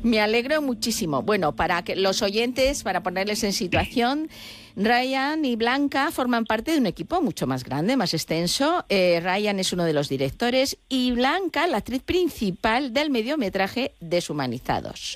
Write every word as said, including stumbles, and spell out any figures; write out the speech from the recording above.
Me alegro muchísimo. Bueno, para que los oyentes, para ponerles en situación, Ryan y Blanca forman parte de un equipo mucho más grande, más extenso. Eh, Ryan es uno de los directores y Blanca, la actriz principal del mediometraje Deshumanizados.